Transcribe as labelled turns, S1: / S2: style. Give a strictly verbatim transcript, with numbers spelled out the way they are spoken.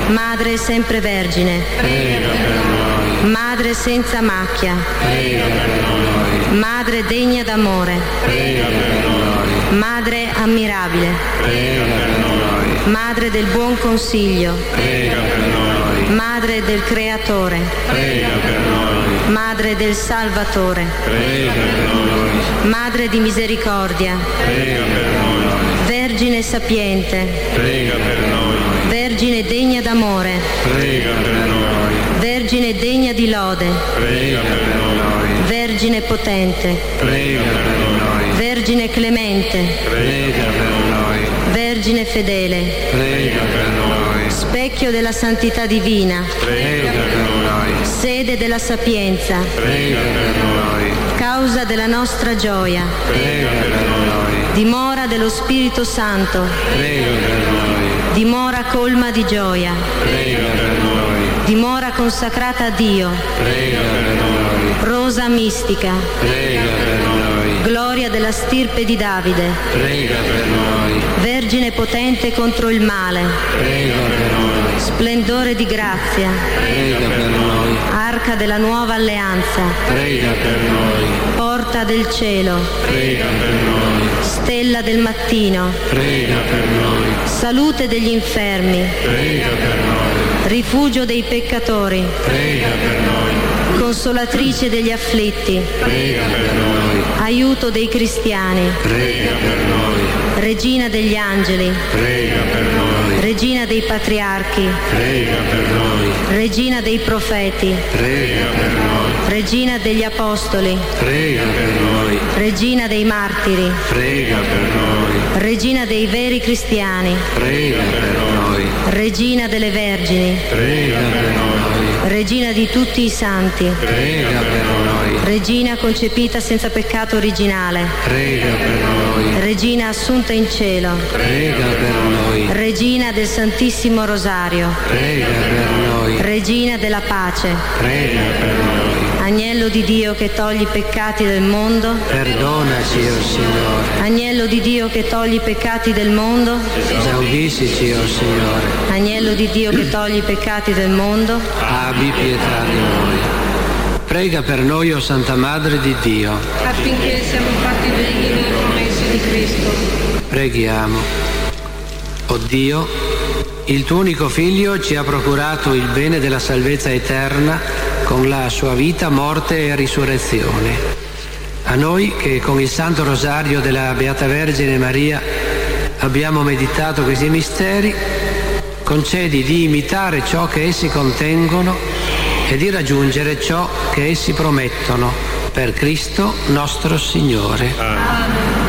S1: Madre sempre vergine,
S2: prega per noi.
S1: Madre senza macchia,
S2: Prega per noi.
S1: Madre degna d'amore,
S2: Prega per noi.
S1: Madre ammirabile,
S2: Prega per noi.
S1: Madre del buon consiglio,
S2: Prega per noi.
S1: Madre del Creatore,
S2: Prega per noi.
S1: Madre del Salvatore,
S2: Prega per noi.
S1: Madre di misericordia,
S2: Prega per noi.
S1: Vergine sapiente,
S2: Prega per noi.
S1: Vergine degna d'amore,
S2: Prega per noi.
S1: Vergine degna di lode,
S2: Prega per noi.
S1: Vergine potente,
S2: Prega per noi.
S1: Vergine clemente,
S2: Prega per noi.
S1: Vergine fedele,
S2: Prega per noi.
S1: specchio della santità divina,
S2: Prega per noi.
S1: sede della sapienza,
S2: Prega per noi.
S1: causa della nostra gioia,
S2: Prega per noi.
S1: dimora dello Spirito Santo,
S2: Prega per noi.
S1: dimora colma di gioia,
S2: Prega per noi.
S1: dimora consacrata a Dio,
S2: Prega per noi.
S1: rosa mistica,
S2: Prega per noi.
S1: gloria della stirpe di Davide,
S2: Prega per noi.
S1: vergine potente contro il male,
S2: Prega per noi.
S1: splendore di grazia,
S2: Prega per noi.
S1: arca della nuova alleanza,
S2: Prega per noi.
S1: porta del cielo,
S2: Prega per noi.
S1: stella del mattino,
S2: Prega per noi.
S1: salute degli infermi,
S2: Prega per noi.
S1: rifugio dei peccatori,
S2: Prega per noi.
S1: consolatrice degli afflitti,
S2: Prega per noi.
S1: aiuto dei cristiani,
S2: Prega per noi.
S1: regina degli angeli,
S2: Prega per noi.
S1: regina dei patriarchi,
S2: Prega per noi.
S1: regina dei profeti,
S2: Prega per noi.
S1: regina degli apostoli,
S2: Prega per noi.
S1: regina dei martiri,
S2: Prega per noi.
S1: regina dei veri cristiani,
S2: Prega per noi.
S1: regina delle vergini,
S2: Prega per noi.
S1: regina di tutti i santi,
S2: Prega per noi.
S1: regina concepita senza peccato originale,
S2: Prega per noi.
S1: regina assunta in cielo,
S2: Prega per noi.
S1: regina del Santissimo Rosario,
S2: Prega per noi.
S1: regina della pace,
S2: Prega per noi.
S1: agnello di Dio che togli i peccati del mondo,
S2: Perdonaci, o Signore.
S1: agnello di Dio che togli i peccati del mondo,
S2: Esaudiscici, o Signore.
S1: agnello di Dio che togli i peccati del mondo,
S2: Abbi pietà di noi. Prega per noi, o Santa Madre di Dio.
S3: affinché siamo fatti degni delle promesse di Cristo.
S2: Preghiamo. O Dio, il tuo unico Figlio ci ha procurato il bene della salvezza eterna con la sua vita, morte e risurrezione. A noi che con il Santo Rosario della Beata Vergine Maria abbiamo meditato questi misteri, concedi di imitare ciò che essi contengono e di raggiungere ciò che essi promettono, per Cristo nostro Signore.
S3: Amen.